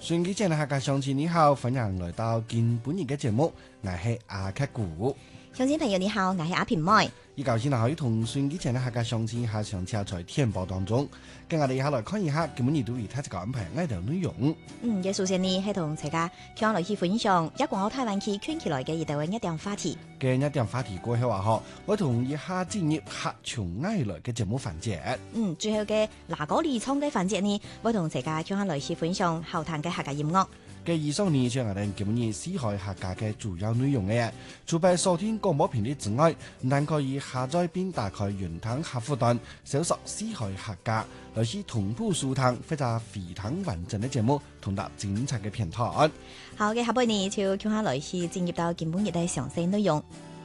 順機前嘅客家鄉親你好，歡迎來到今本日嘅節目，我係阿克古。 鄉親朋友你好，我係阿平妹。 依舊先可以同順機前嘅客家鄉親下上車在天報當中，跟我哋一下來看一下今本日對於睇一個安排呢條內容。 嘅首先呢係同大家聽來去分享一廣澳台灣區圈起來嘅一條一點話題。 嘅一點話題過後話嗬，我同一下進入客從愛來嘅節目環節。 最後嘅嗱嗰二倉嘅環節呢，我同大家聽來去分享後談嘅客家音樂。 嘅以上呢，就係我哋今日四海客家嘅主要內容嘅。除咗收聽廣播頻率之外，但可以下載並打開雲端客戶端，搜索四海客家，來是同步收聽或者非常完整嘅節目，同埋精彩嘅片段。 好嘅，下半年就聽下來去進入到今本日嘅詳細內容。